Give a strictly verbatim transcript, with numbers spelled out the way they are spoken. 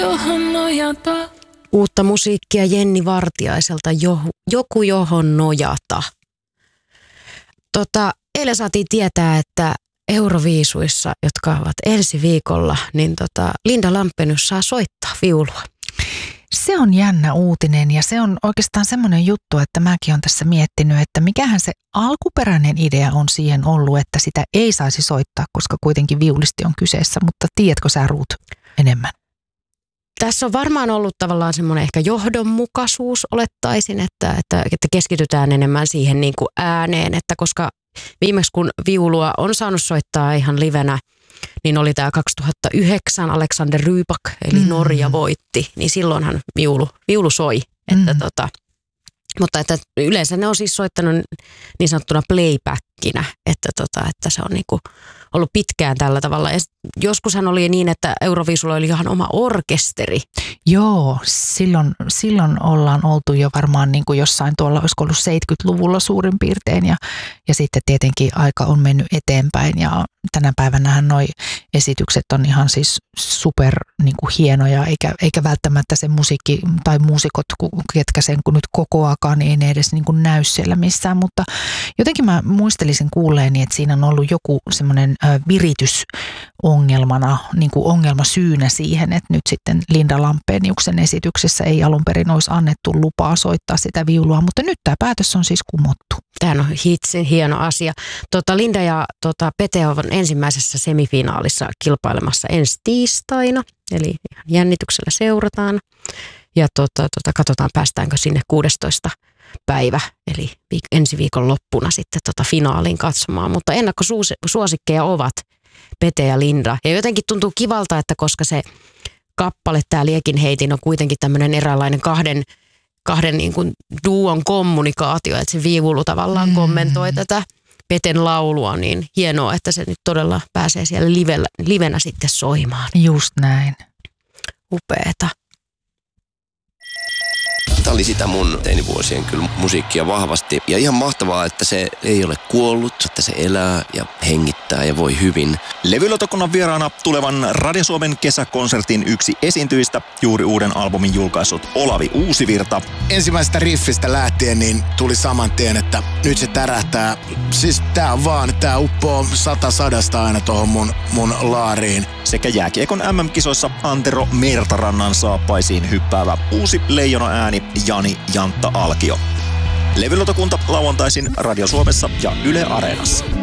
johon nojata. Uutta musiikkia Jenni Vartiaiselta, jo, joku johon nojata. Tota, eilen saatiin tietää, että Euroviisuissa, jotka ovat ensi viikolla, niin tota, Linda Lampenius saa soittaa viulua. Se on jännä uutinen ja se on oikeastaan semmoinen juttu, että mäkin olen tässä miettinyt, että mikähän se alkuperäinen idea on siihen ollut, että sitä ei saisi soittaa, koska kuitenkin viulisti on kyseessä, mutta tiedätkö sä Ruut enemmän? Tässä on varmaan ollut tavallaan semmoinen ehkä johdonmukaisuus, olettaisin, että, että, että keskitytään enemmän siihen niin kuin ääneen, että koska viimeksi kun viulua on saanut soittaa ihan livenä, niin oli tämä kaksituhattayhdeksän Alexander Rybak, eli mm. Norja voitti, niin silloinhan viulu, viulu soi. Että mm. tota, mutta että yleensä ne on siis soittanut niin sanottuna playbackina, että, tota, että se on niinku ollut pitkään tällä tavalla. Ja joskushan oli niin, että Euroviisulla oli ihan oma orkesteri. Joo, silloin, silloin ollaan oltu jo varmaan niin kuin jossain tuolla, olisiko ollut seitsemänkymmentäluvulla suurin piirtein ja, ja sitten tietenkin aika on mennyt eteenpäin ja tänä päivänähän noi esitykset on ihan siis super niin kuin hienoja, eikä, eikä välttämättä se musiikki tai muusikot, ketkä sen kun nyt kokoakaan, niin ei ne edes niin kuin näy siellä missään, mutta jotenkin mä muistelisin kuulleeni, että siinä on ollut joku semmoinen viritysongelmana, niin kuin ongelma syynä siihen, että nyt sitten Linda Lampeniuksen esityksessä ei alun perin olisi annettu lupaa soittaa sitä viulua, mutta nyt tämä päätös on siis kumottu. Tämä on hitsin hieno asia. Tota, Linda ja tota, Pete ovat ensimmäisessä semifinaalissa kilpailemassa ensi tiistaina, eli ihan jännityksellä seurataan. Ja tota, tota, katsotaan, päästäänkö sinne kuudestoista päivä, eli viik- ensi viikon loppuna sitten tota finaaliin katsomaan. Mutta ennakkosuosikkeja ovat Pete ja Linda. Ja jotenkin tuntuu kivalta, että koska se kappale, tämä Liekin heitin, on kuitenkin tämmöinen eräänlainen kahden, kahden niin kuin duon kommunikaatio, että se viivulu tavallaan mm. kommentoi tätä Peten laulua, niin hienoa, että se nyt todella pääsee siellä livellä, livenä sitten soimaan. Just näin. Upeeta. Tämä oli sitä mun teinivuosien kyllä musiikkia vahvasti. Ja ihan mahtavaa, että se ei ole kuollut, että se elää ja hengittää ja voi hyvin. Levylautakunnan vieraana tulevan Radio Suomen kesäkonsertin yksi esiintyjistä, juuri uuden albumin julkaissut Olavi Uusivirta. Ensimmäisestä riffistä lähtien niin tuli saman tien, että nyt se tärähtää. Siis tää on vaan, tää uppoo sata sadasta aina tohon mun, mun laariin. Sekä jääkiekon äm äm-kisoissa Antero Mertarannan saappaisiin hyppäävä uusi leijona ääni Jani Jantta Alkio. Levylautakunta lauantaisin Radio Suomessa ja Yle Areenassa.